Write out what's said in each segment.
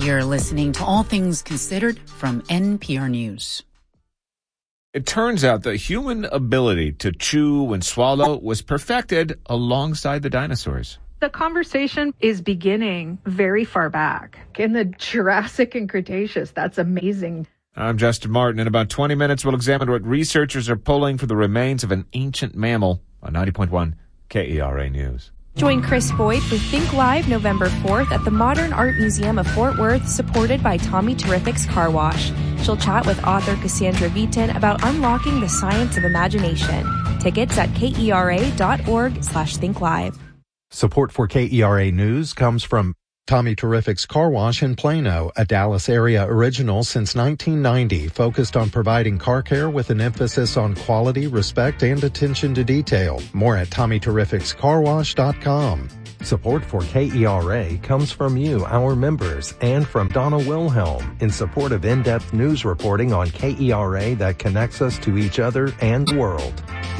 You're listening to All Things Considered from NPR News. It turns out the human ability to chew and swallow was perfected alongside the dinosaurs. The conversation is beginning very far back in the Jurassic and Cretaceous. That's amazing. I'm Justin Martin. In about 20 minutes, we'll examine what researchers are pulling for the remains of an ancient mammal on 90.1 KERA News. Join Chris Boyd for Think Live November 4th at the Modern Art Museum of Fort Worth, supported by Tommy Terrific's Car Wash. She'll chat with author Cassandra Beaton about unlocking the science of imagination. Tickets at kera.org/thinkllive. Support for KERA News comes from Tommy Terrific's Car Wash in Plano, a Dallas area original since 1990, focused on providing car care with an emphasis on quality, respect, and attention to detail. More at TommyTerrificsCarWash.com. Support for KERA comes from you, our members, and from Donna Wilhelm in support of in-depth news reporting on KERA that connects us to each other and the world.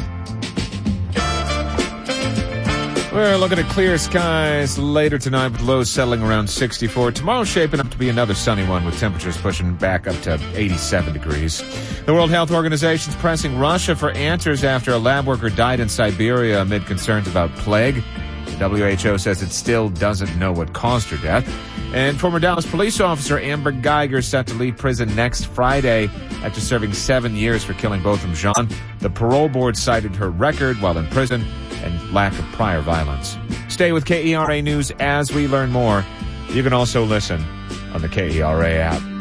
We're looking at clear skies later tonight with lows settling around 64. Tomorrow's shaping up to be another sunny one with temperatures pushing back up to 87 degrees. The World Health Organization is pressing Russia for answers after a lab worker died in Siberia amid concerns about plague. The WHO says it still doesn't know what caused her death. And former Dallas police officer Amber Geiger set to leave prison next Friday after serving 7 years for killing Botham Jean. The parole board cited her record while in prison and lack of prior violence. Stay with KERA News as we learn more. You can also listen on the KERA app.